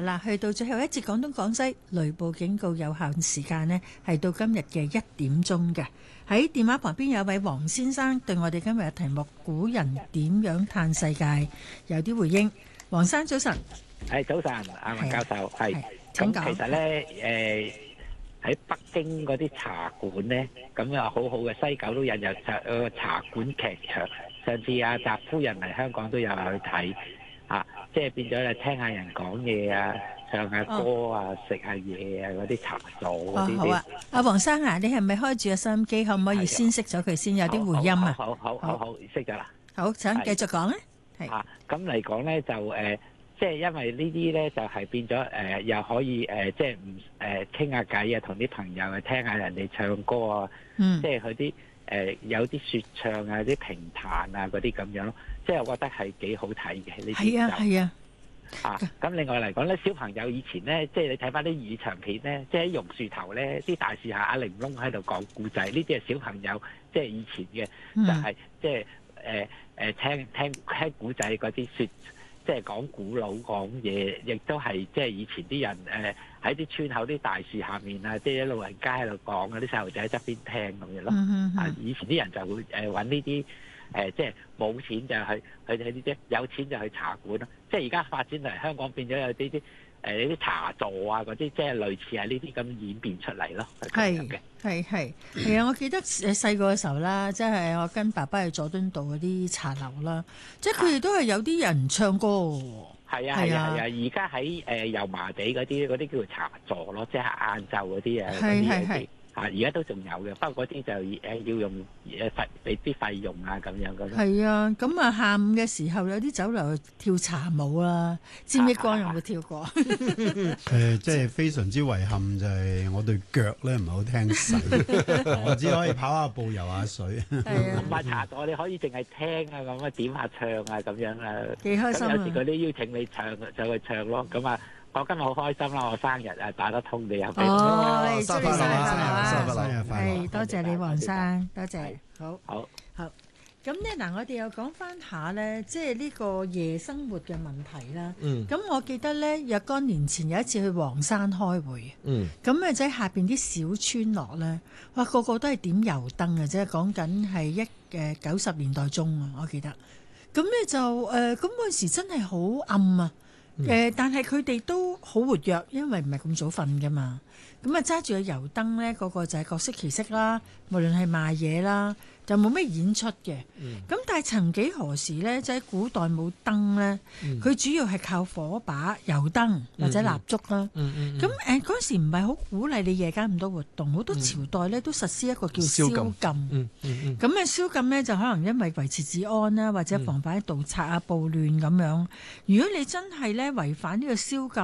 啦，去到最後一節廣東廣西雷暴警告有效時間呢，係到今日嘅1點鐘嘅。喺電話旁邊有位黃先生對我哋今日嘅題目古人點樣嘆世界有啲回應。黃生早晨。 係早晨，阿文教授係。 請講。 咁其實咧，喺北京嗰啲茶館咧，咁啊好好嘅，西九都引入茶館劇場。上次阿習夫人嚟香港都有去睇，即係變咗咧聽下人講嘢啊，唱下歌啊，食下嘢啊，嗰啲茶座嗰啲。好啊， 阿黃生啊，你係咪開住個收音機？可唔可以先熄咗佢先？有啲回音啊。 好，熄咗啦。 好，請繼續講啊。係。 咁嚟講咧就即係因為呢啲咧就係變咗又可以即係唔傾下偈啊，同啲朋友啊聽下人哋唱歌啊，即係佢啲有啲説唱啊、啲評彈啊嗰啲咁樣咯，即係我覺得係幾好睇嘅呢啲就。係啊。咁另外嚟講咧，小朋友以前咧，即係你睇翻啲粵語長片咧，即係喺榕樹頭咧，啲大樹下阿玲瓏喺度講故仔，呢啲係小朋友即係以前嘅，就係即係聽古仔嗰啲説。即係講古佬講嘢，亦都係即係以前啲人喺啲村口啲大樹下面啊，即係啲老人家喺度講啊，啲細路仔喺側邊聽咁樣咯。以前啲人就會揾呢啲即係冇錢就去呢啲，有錢就去茶館咯。即係而家發展嚟香港變咗有啲啲茶座啊嗰啲，即係類似係呢啲咁演變出嚟咯。 係啊！我記得細個嘅時候啦，即係我跟爸爸去佐敦道嗰啲茶樓啦，即係佢哋都係有啲人唱歌嘅喎。 係啊！而家喺油麻地嗰啲叫做茶座咯，即係晏晝嗰啲啊。係。而家都仲有嘅，不過嗰啲就要用俾啲費用啊咁樣嘅。係啊， 咁啊下午嘅時候有啲酒樓跳茶舞啊，詹益光有冇跳過？ 即係非常之遺憾就係我對腳咧唔係好聽使，我只可以跑下步、游下水。 唔係茶座，你可以淨係聽啊咁啊，點下唱啊咁樣啊。 幾開心啊！ 有時佢都邀請你唱就去唱咯，咁啊。我今日好開心啦！我生日啊，打得通你又俾我。 祝你生日快樂！多謝你黃生，多謝。好。咁咧嗱，我哋又講翻下咧，即係呢個夜生活嘅問題啦。咁我記得咧，若干年前有一次去黃山開會。咁咪喺下邊啲小村落咧，哇，個個都係點油燈嘅啫，講緊係90年代中啊，我記得。咁咧就咁嗰陣時真係好暗啊！但係佢哋都好活躍，因為唔係咁早瞓噶嘛。咁啊揸住個油燈咧，個個就係各色其色啦。無論係賣嘢啦，就冇咩演出嘅。咁但係曾幾何時咧，即係古代冇燈咧，佢主要係靠火把、油燈或者蠟燭啦。咁嗰時唔係好鼓勵你夜間咁多活動，好多朝代咧都實施一個叫宵禁。咁宵禁咧就可能因為維持治安啦，或者防範盜賊啊、暴亂咁樣。如果你真係咧違反呢個宵禁